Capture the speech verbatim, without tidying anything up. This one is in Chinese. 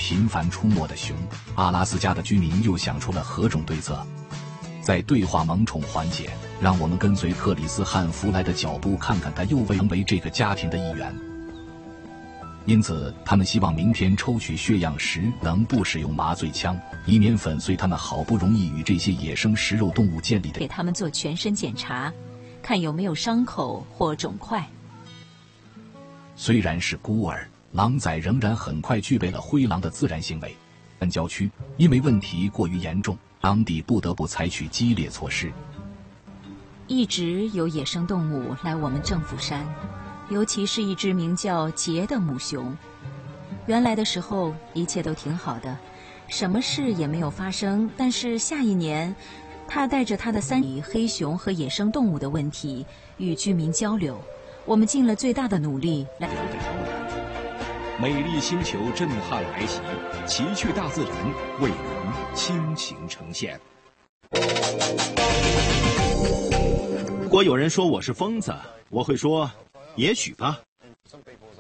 频繁出没的熊，阿拉斯加的居民又想出了何种对策？在对话萌宠环节，让我们跟随克里斯汉弗莱的脚步，看看他又未成为这个家庭的一员。因此，他们希望明天抽取血样时能不使用麻醉枪，以免粉碎他们好不容易与这些野生食肉动物建立的。 给他们做全身检查，看有没有伤口或肿块。 虽然是孤儿，狼崽仍然很快具备了灰狼的自然行为。但郊区因为问题过于严重，当地不得不采取激烈措施。 一直有野生动物来我们政府山，尤其是一只名叫杰的母熊。原来的时候一切都挺好的，什么事也没有发生。但是下一年，他带着他的三匹黑熊和野生动物的问题与居民交流。我们尽了最大的努力来。 美丽星球震撼来袭，奇趣大自然为您倾情呈现。如果有人说我是疯子，我会说，也许吧。